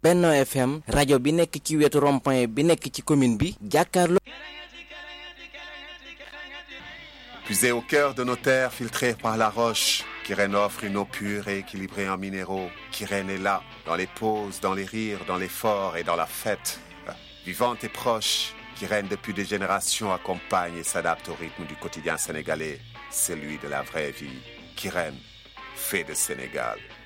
Benno FM rajo bi nekk ci wetu rond-point bi nekk ci commune bi jàkkaarloo. Puisé au cœur de nos terres filtrées par la roche, Kirène offre une eau pure et équilibrée en minéraux. Kirène est là, dans les pauses, dans les rires, dans l'effort et dans la fête. Vivante et proche, Kirène depuis des générations accompagne et s'adapte au rythme du quotidien sénégalais, celui de la vraie vie. Kirène, fait de Sénégal.